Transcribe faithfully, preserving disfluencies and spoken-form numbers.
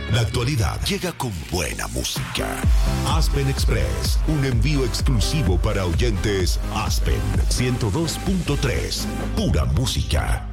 La actualidad llega con buena música. Aspen Express, un envío exclusivo para oyentes Aspen ciento dos punto tres. Pura música.